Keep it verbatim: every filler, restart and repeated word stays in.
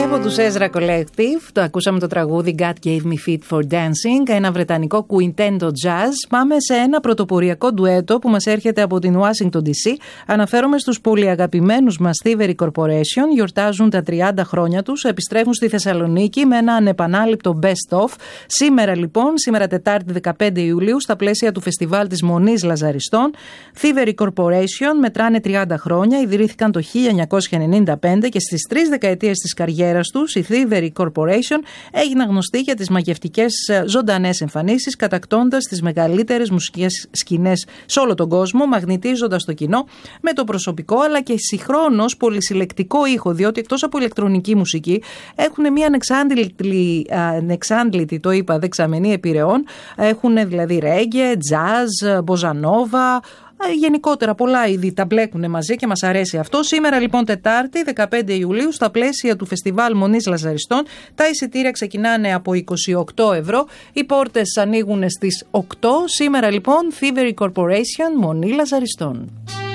από τους Ezra Collective, το ακούσαμε το τραγούδι God Gave Me Feet for Dancing, ένα βρετανικό quintetto jazz. Πάμε σε ένα πρωτοποριακό ντουέτο που μας έρχεται από την Washington ντι σι. Αναφέρομαι στους πολυαγαπημένους μας Thievery Corporation, γιορτάζουν τα τριάντα χρόνια τους, επιστρέφουν στη Θεσσαλονίκη με ένα ανεπανάληπτο best of. Σήμερα λοιπόν, σήμερα Τετάρτη δεκαπέντε Ιουλίου, στα πλαίσια του φεστιβάλ της Μονής Λαζαριστών, Thievery Corporation μετράνε τριάντα χρόνια, ιδρύθηκαν το χίλια εννιακόσια ενενήντα πέντε και στις τρεις δεκαετίες της καριέρας τους, η Thievery Corporation έγιναν γνωστοί για τις μαγευτικές ζωντανές εμφανίσεις, κατακτώντας τις μεγαλύτερες μουσικές σκηνές σε όλο τον κόσμο, μαγνητίζοντας το κοινό με το προσωπικό αλλά και συγχρόνως πολυσυλλεκτικό ήχο, διότι εκτός από ηλεκτρονική μουσική έχουν μια ανεξάντλητη, ανεξάντλητη το είπα, δεξαμενή επιρρεών, έχουν δηλαδή ρέγγε, jazz, μποζανόβα, γενικότερα πολλά είδη τα μπλέκουν μαζί και μας αρέσει αυτό. Σήμερα λοιπόν Τετάρτη δεκαπέντε Ιουλίου στα πλαίσια του φεστιβάλ Μονής Λαζαριστών τα εισιτήρια ξεκινάνε από είκοσι οκτώ ευρώ, οι πόρτες ανοίγουν στις οκτώ. Σήμερα λοιπόν Thievery Corporation, Μονή Λαζαριστών.